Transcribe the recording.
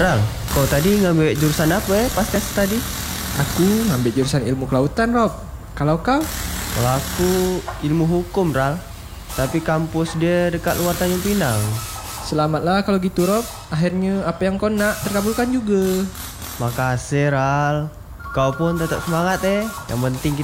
Ral, kau tadi ngambil jurusan apa pas tes tadi? Aku ngambil jurusan ilmu kelautan, Rob. Kalau kau? Kalau aku ilmu hukum, Ral. Tapi kampus dia dekat luar Tanjung Pinang. Selamatlah kalau gitu, Rob. Akhirnya apa yang kau nak terkabulkan juga. Makasih, Ral. Kau pun tetap semangat Yang penting